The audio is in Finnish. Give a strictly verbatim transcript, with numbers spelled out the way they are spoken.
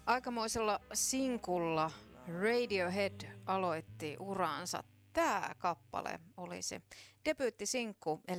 Aikamoisella sinkulla Radiohead aloitti uraansa. Tämä kappale oli se debyyttisinkku, eli